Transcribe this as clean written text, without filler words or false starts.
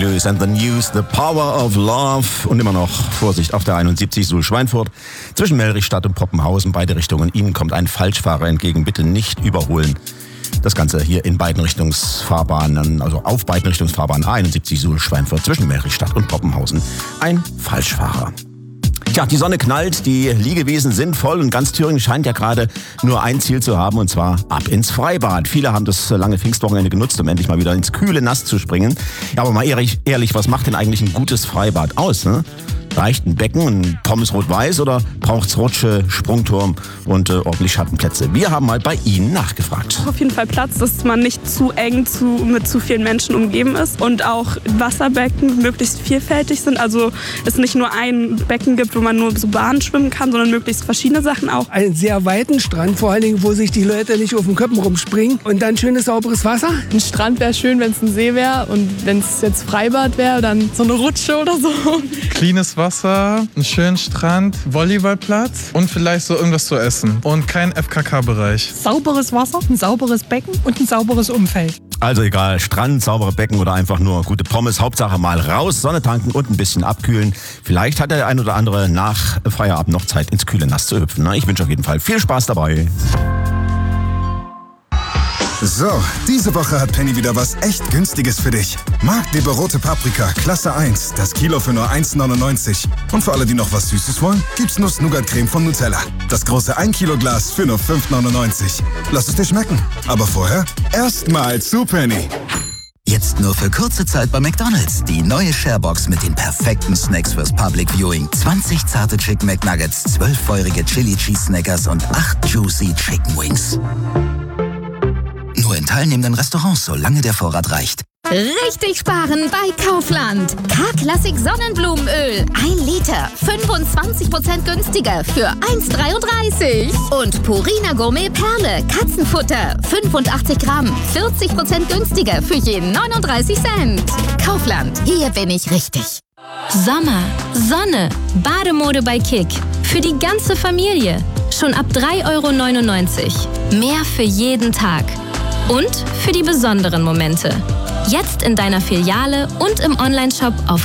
Lewis and the News, The Power of Love. Und immer noch Vorsicht auf der 71 Suhl-Schweinfurt. Zwischen Melrichstadt und Poppenhausen, beide Richtungen. Ihnen kommt ein Falschfahrer entgegen. Bitte nicht überholen. Das Ganze hier in beiden Richtungsfahrbahnen, also auf beiden Richtungsfahrbahnen A71 Suhl-Schweinfurt zwischen Melrichstadt und Poppenhausen. Ein Falschfahrer. Tja, die Sonne knallt, die Liegewesen sind voll und ganz Thüringen scheint ja gerade nur ein Ziel zu haben, und zwar ab ins Freibad. Viele haben das lange Pfingstwochenende genutzt, um endlich mal wieder ins kühle Nass zu springen. Ja, aber mal ehrlich, was macht denn eigentlich ein gutes Freibad aus, ne? Reicht ein Becken, ein Pommes rot-weiß oder braucht's Rutsche, Sprungturm und ordentlich Schattenplätze? Wir haben mal bei Ihnen nachgefragt. Auf jeden Fall Platz, dass man nicht zu eng mit zu vielen Menschen umgeben ist und auch Wasserbecken möglichst vielfältig sind. Also es nicht nur ein Becken gibt, wo man nur so Bahnen schwimmen kann, sondern möglichst verschiedene Sachen auch. Einen sehr weiten Strand, vor allen Dingen, wo sich die Leute nicht auf den Köppen rumspringen. Und dann schönes, sauberes Wasser. Ein Strand wäre schön, wenn es ein See wäre. Und wenn es jetzt Freibad wäre, dann so eine Rutsche oder so. Cleanes Wasser, einen schönen Strand, Volleyballplatz und vielleicht so irgendwas zu essen. Und kein FKK-Bereich. Sauberes Wasser, ein sauberes Becken und ein sauberes Umfeld. Also egal, Strand, saubere Becken oder einfach nur gute Pommes. Hauptsache mal raus, Sonne tanken und ein bisschen abkühlen. Vielleicht hat der ein oder andere nach Feierabend noch Zeit, ins kühle Nass zu hüpfen. Ich wünsche auf jeden Fall viel Spaß dabei. So, diese Woche hat Penny wieder was echt Günstiges für dich. Marktleber rote Paprika, Klasse 1, das Kilo für nur 1,99. Und für alle, die noch was Süßes wollen, gibt's Nuss-Nougat-Creme von Nutella. Das große 1 Kilo Glas für nur 5,99. Lass es dir schmecken. Aber vorher erstmal zu Penny. Jetzt nur für kurze Zeit bei McDonald's. Die neue Sharebox mit den perfekten Snacks fürs Public Viewing. 20 zarte Chicken McNuggets, 12 feurige Chili Cheese Snackers und 8 juicy Chicken Wings. Nur in teilnehmenden Restaurants, solange der Vorrat reicht. Richtig sparen bei Kaufland. K-Classic Sonnenblumenöl. 1 Liter. 25% günstiger für 1,33. Und Purina Gourmet Perle. Katzenfutter. 85 Gramm. 40% günstiger für jeden 39 Cent. Kaufland. Hier bin ich richtig. Sommer, Sonne, Bademode bei Kick. Für die ganze Familie. Schon ab 3,99 €. Mehr für jeden Tag. Und für die besonderen Momente. Jetzt in deiner Filiale und im Onlineshop auf